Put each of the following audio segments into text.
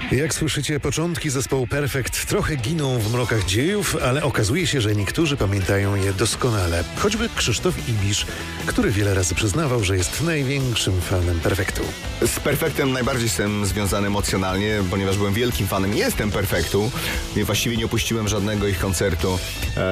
Jak słyszycie, początki zespołu Perfect trochę giną w mrokach dziejów, ale okazuje się, że niektórzy pamiętają je doskonale. Choćby Krzysztof Ibisz, który wiele razy przyznawał, że jest największym fanem Perfectu. Z Perfectem najbardziej jestem związany emocjonalnie, ponieważ byłem wielkim fanem i jestem Perfectu. I właściwie nie opuściłem żadnego ich koncertu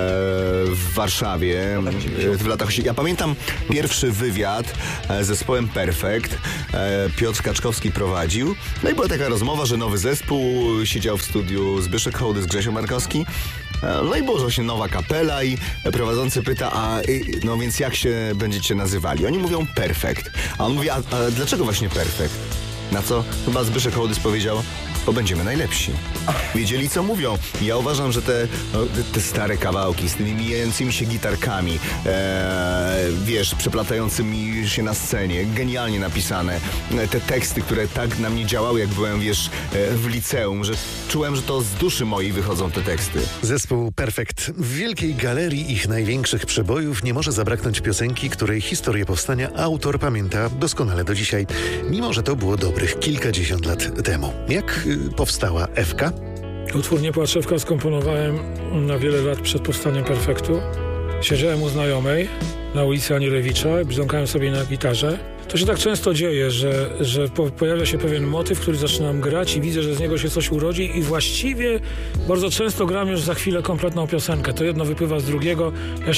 w Warszawie w latach 80. Ja pamiętam pierwszy wywiad z zespołem Perfect. Piotr Kaczkowski prowadził. No i była taka rozmowa, że nowy zespół, siedział w studiu Zbyszek Hołdys, Grzesio Markowski. No i było właśnie nowa kapela i prowadzący pyta, no więc jak się będziecie nazywali? Oni mówią Perfect. A on mówi, a dlaczego właśnie Perfect? Na co chyba Zbyszek Hołdys powiedział, bo będziemy najlepsi. Wiedzieli, co mówią. Ja uważam, że te stare kawałki z tymi mijającymi się gitarkami, przeplatającymi się na scenie, genialnie napisane. Te teksty, które tak na mnie działały, jak byłem, w liceum, że czułem, że to z duszy mojej wychodzą te teksty. Zespół Perfect. W wielkiej galerii ich największych przebojów nie może zabraknąć piosenki, której historię powstania autor pamięta doskonale do dzisiaj, mimo że to było dobrych kilkadziesiąt lat temu. Jak powstała Ewka? Utwór Nie płacz Ewka skomponowałem na wiele lat przed powstaniem Perfektu. Siedziałem u znajomej na ulicy Anielewicza, brzdąkałem sobie na gitarze. To się tak często dzieje, że pojawia się pewien motyw, który zaczynam grać i widzę, że z niego się coś urodzi i właściwie bardzo często gram już za chwilę kompletną piosenkę. To jedno wypływa z drugiego.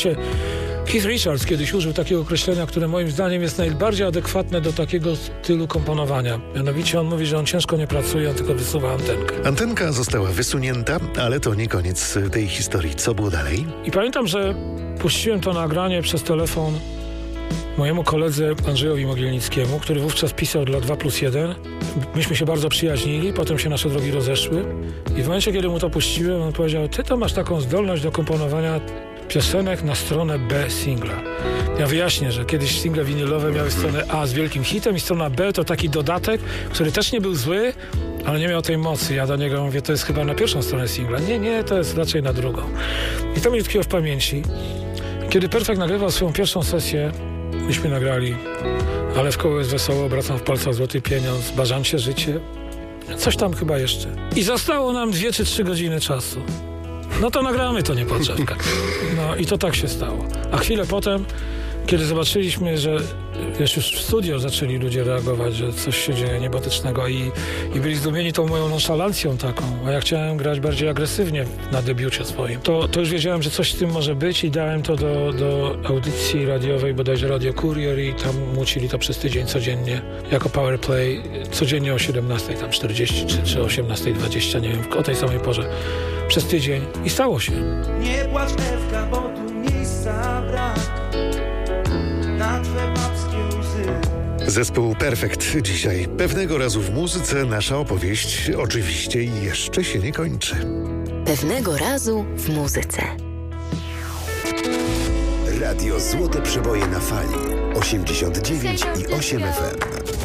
Keith Richards kiedyś użył takiego określenia, które moim zdaniem jest najbardziej adekwatne do takiego stylu komponowania. Mianowicie on mówi, że on ciężko nie pracuje, on tylko wysuwa antenkę. Antenka została wysunięta, ale to nie koniec tej historii. Co było dalej? I pamiętam, że puściłem to nagranie przez telefon mojemu koledze Andrzejowi Mogielnickiemu, który wówczas pisał dla 2+1. Myśmy się bardzo przyjaźnili, potem się nasze drogi rozeszły. I w momencie, kiedy mu to puściłem, on powiedział, ty to masz taką zdolność do komponowania piosenek na stronę B singla. Ja wyjaśnię, że kiedyś single winylowe miały stronę A z wielkim hitem i strona B to taki dodatek, który też nie był zły, ale nie miał tej mocy. Ja do niego mówię, to jest chyba na pierwszą stronę singla. Nie, to jest raczej na drugą. I to mi tkwiło w pamięci. Kiedy Perfect nagrywał swoją pierwszą sesję, myśmy nagrali Ale w koło jest wesoło, obracam w palcach złoty pieniądz, bażancie życie, coś tam chyba jeszcze. I zostało nam 2 czy 3 godziny czasu. No to nagramy to, nie płacz Ewka. No i to tak się stało. A chwilę potem, kiedy zobaczyliśmy, że już w studio zaczęli ludzie reagować, że coś się dzieje niebotycznego i byli zdumieni tą moją nonszalancją taką, a ja chciałem grać bardziej agresywnie na debiucie swoim. To już wiedziałem, że coś z tym może być i dałem to do audycji radiowej, bodajże Radio Kurier i tam mucili to przez tydzień codziennie, jako powerplay, codziennie o 17, tam 40 czy 18:20, nie wiem, o tej samej porze. Przez tydzień i stało się. Nie płacz Ewka, bo tu miejsca brak na twe babskie łzy. Zespół Perfect dzisiaj. Pewnego razu w muzyce nasza opowieść oczywiście jeszcze się nie kończy. Pewnego razu w muzyce. Radio Złote Przeboje na fali 89,8 FM.